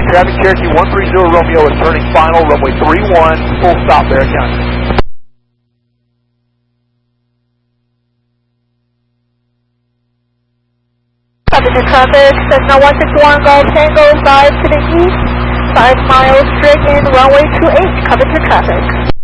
traffic, Cherokee 130 Romeo is turning final, runway 31, full stop Barrett County. Copy the traffic, Cessna 161 Golf Tango 5 to the east, 5 miles straight in, runway 28, cover to traffic.